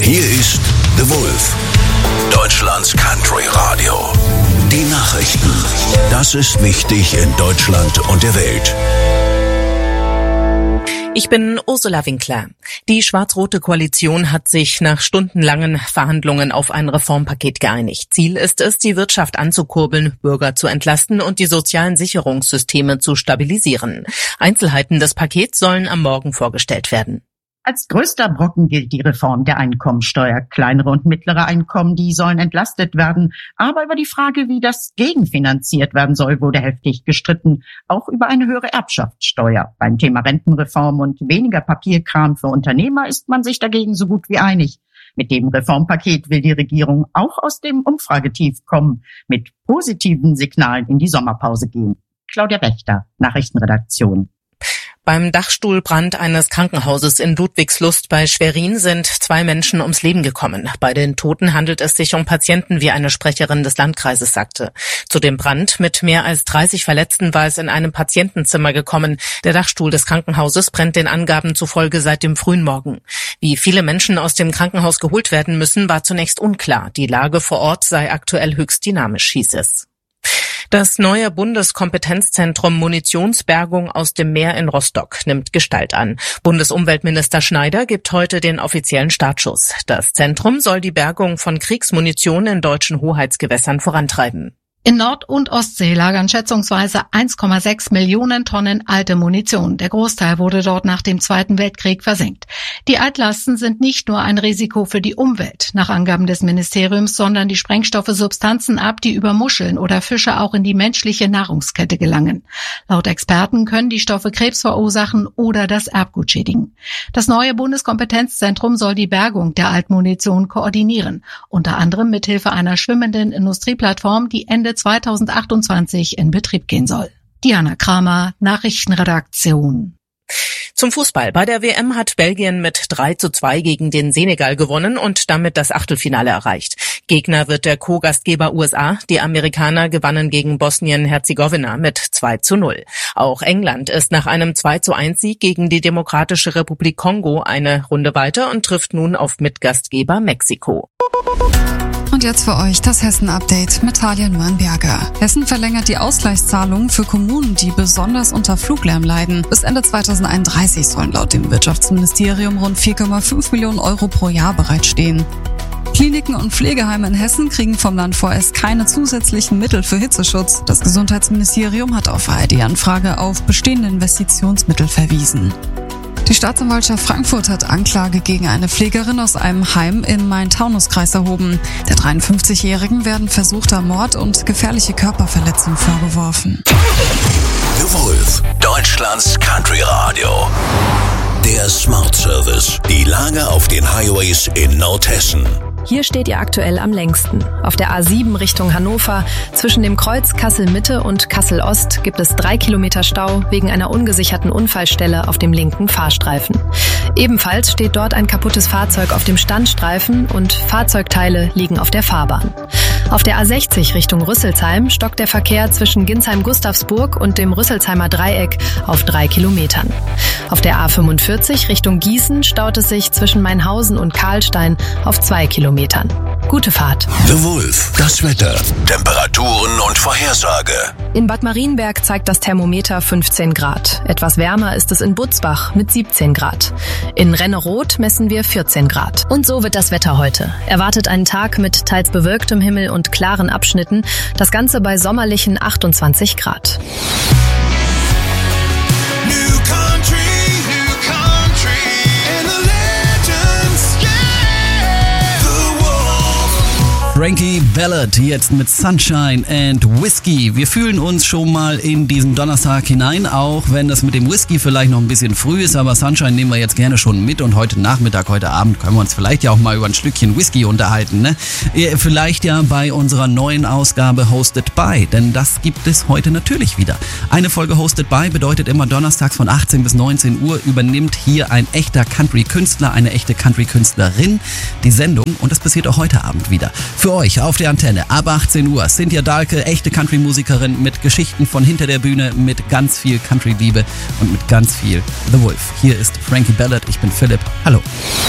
Hier ist The Wolf, Deutschlands Country Radio. Die Nachrichten. Das ist wichtig in Deutschland und der Welt. Ich bin Ursula Winkler. Die schwarz-rote Koalition hat sich nach stundenlangen Verhandlungen auf ein Reformpaket geeinigt. Ziel ist es, die Wirtschaft anzukurbeln, Bürger zu entlasten und die sozialen Sicherungssysteme zu stabilisieren. Einzelheiten des Pakets sollen am Morgen vorgestellt werden. Als größter Brocken gilt die Reform der Einkommensteuer. Kleinere und mittlere Einkommen, die sollen entlastet werden. Aber über die Frage, wie das gegenfinanziert werden soll, wurde heftig gestritten. Auch über eine höhere Erbschaftssteuer. Beim Thema Rentenreform und weniger Papierkram für Unternehmer ist man sich dagegen so gut wie einig. Mit dem Reformpaket will die Regierung auch aus dem Umfragetief kommen, mit positiven Signalen in die Sommerpause gehen. Claudia Wächter, Nachrichtenredaktion. Beim Dachstuhlbrand eines Krankenhauses in Ludwigslust bei Schwerin sind 2 Menschen ums Leben gekommen. Bei den Toten handelt es sich um Patienten, wie eine Sprecherin des Landkreises sagte. Zu dem Brand mit mehr als 30 Verletzten war es in einem Patientenzimmer gekommen. Der Dachstuhl des Krankenhauses brennt den Angaben zufolge seit dem frühen Morgen. Wie viele Menschen aus dem Krankenhaus geholt werden müssen, war zunächst unklar. Die Lage vor Ort sei aktuell höchst dynamisch, hieß es. Das neue Bundeskompetenzzentrum Munitionsbergung aus dem Meer in Rostock nimmt Gestalt an. Bundesumweltminister Schneider gibt heute den offiziellen Startschuss. Das Zentrum soll die Bergung von Kriegsmunition in deutschen Hoheitsgewässern vorantreiben. In Nord- und Ostsee lagern schätzungsweise 1,6 Millionen Tonnen alte Munition. Der Großteil wurde dort nach dem Zweiten Weltkrieg versenkt. Die Altlasten sind nicht nur ein Risiko für die Umwelt, nach Angaben des Ministeriums, sondern die Sprengstoffe Substanzen ab, die über Muscheln oder Fische auch in die menschliche Nahrungskette gelangen. Laut Experten können die Stoffe Krebs verursachen oder das Erbgut schädigen. Das neue Bundeskompetenzzentrum soll die Bergung der Altmunition koordinieren, unter anderem mithilfe einer schwimmenden Industrieplattform, die Ende 2028 in Betrieb gehen soll. Diana Kramer, Nachrichtenredaktion. Zum Fußball. Bei der WM hat Belgien mit 3:2 gegen den Senegal gewonnen und damit das Achtelfinale erreicht. Gegner wird der Co-Gastgeber USA. Die Amerikaner gewannen gegen Bosnien-Herzegowina mit 2:0. Auch England ist nach einem 2:1-Sieg gegen die Demokratische Republik Kongo eine Runde weiter und trifft nun auf Mitgastgeber Mexiko. Und jetzt für euch das Hessen-Update mit Talia Neuenberger. Hessen verlängert die Ausgleichszahlungen für Kommunen, die besonders unter Fluglärm leiden. Bis Ende 2031 sollen laut dem Wirtschaftsministerium rund 4,5 Millionen Euro pro Jahr bereitstehen. Kliniken und Pflegeheime in Hessen kriegen vom Land vorerst keine zusätzlichen Mittel für Hitzeschutz. Das Gesundheitsministerium hat auf ARD-Anfrage auf bestehende Investitionsmittel verwiesen. Die Staatsanwaltschaft Frankfurt hat Anklage gegen eine Pflegerin aus einem Heim im Main-Taunus-Kreis erhoben. Der 53-Jährigen werden versuchter Mord und gefährliche Körperverletzung vorgeworfen. The Wolf, Deutschlands Country Radio. Der Smart Service. Die Lage auf den Highways in Nordhessen. Hier steht ihr aktuell am längsten. Auf der A7 Richtung Hannover zwischen dem Kreuz Kassel-Mitte und Kassel-Ost gibt es 3 Kilometer Stau wegen einer ungesicherten Unfallstelle auf dem linken Fahrstreifen. Ebenfalls steht dort ein kaputtes Fahrzeug auf dem Standstreifen und Fahrzeugteile liegen auf der Fahrbahn. Auf der A60 Richtung Rüsselsheim stockt der Verkehr zwischen Ginsheim-Gustavsburg und dem Rüsselsheimer Dreieck auf 3 Kilometern. Auf der A45 Richtung Gießen staut es sich zwischen Mainhausen und Karlstein auf 2 Kilometern. Gute Fahrt. The Wolf, das Wetter, Temperaturen und Vorhersage. In Bad Marienberg zeigt das Thermometer 15 Grad. Etwas wärmer ist es in Butzbach mit 17 Grad. In Renneroth messen wir 14 Grad. Und so wird das Wetter heute. Erwartet einen Tag mit teils bewölktem Himmel und klaren Abschnitten. Das Ganze bei sommerlichen 28 Grad. Frankie Ballard jetzt mit Sunshine and Whiskey. Wir fühlen uns schon mal in diesen Donnerstag hinein, auch wenn das mit dem Whisky vielleicht noch ein bisschen früh ist, aber Sunshine nehmen wir jetzt gerne schon mit und heute Nachmittag, heute Abend können wir uns vielleicht ja auch mal über ein Stückchen Whisky unterhalten, ne? Vielleicht ja bei unserer neuen Ausgabe Hosted By, denn das gibt es heute natürlich wieder. Eine Folge Hosted By bedeutet immer donnerstags von 18 bis 19 Uhr übernimmt hier ein echter Country-Künstler, eine echte Country-Künstlerin die Sendung und das passiert auch heute Abend wieder. Für euch auf der Antenne ab 18 Uhr. Cynthia Dahlke, echte Country-Musikerin mit Geschichten von hinter der Bühne, mit ganz viel Country-Liebe und mit ganz viel The Wolf. Hier ist Frankie Ballard, ich bin Philipp. Hallo.